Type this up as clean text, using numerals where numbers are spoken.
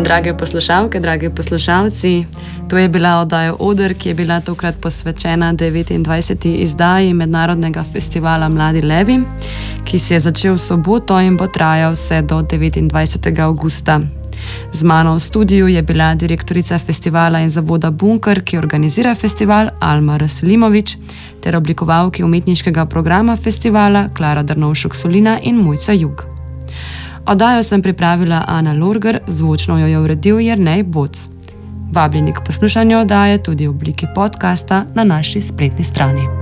Drage poslušalke, dragi poslušalci, to je bila oddaja Oder, ki je bila tokrat posvečena 29. izdaji Mednarodnega festivala Mladi levi, ki se je začel v soboto in bo trajal vse do 29. avgusta. Z mano v studiu je bila direktorica festivala in zavoda Bunker, ki organizira festival, Alma Raselimovič, ter oblikovalki umetniškega programa festivala Klara Drnovšek-Solina in Mojca Jug. Oddajo sem pripravila Ana Lorger, zvočno jo je uredil Jernej Boc. Vabljeni k poslušanju oddaje tudi v obliki podcasta na naši spletni strani.